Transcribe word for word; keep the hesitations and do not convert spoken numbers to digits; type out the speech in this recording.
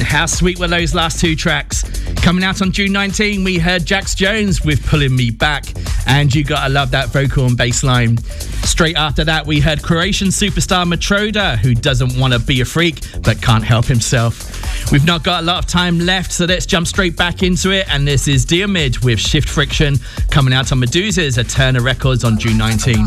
How sweet were those last two tracks? Coming out on June nineteenth, we heard Jax Jones with Pulling Me Back, and you gotta love that vocal and bass line. Straight after that, we heard Croatian superstar Matroda, who doesn't want to be a freak but can't help himself. We've not got a lot of time left, so let's jump straight back into it, and this is Diomid with Shift Friction, coming out on Medusa's Eterna Records on June nineteenth.